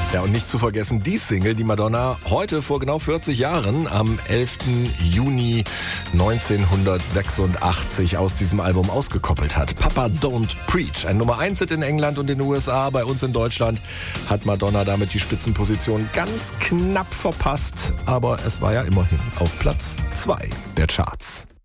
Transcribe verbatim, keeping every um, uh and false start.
Ja, und nicht zu vergessen, die Single, die Madonna heute vor genau vierzig Jahren am elften Juni neunzehnhundertsechsundachtzig aus diesem Album ausgekoppelt hat. Papa Don't Preach. Ein Nummer eins Hit in England und in den U S A. Bei uns in Deutschland hat Madonna damit die Spitzenposition ganz knapp verpasst. Aber es war ja immerhin auf Platz zwei der Charts.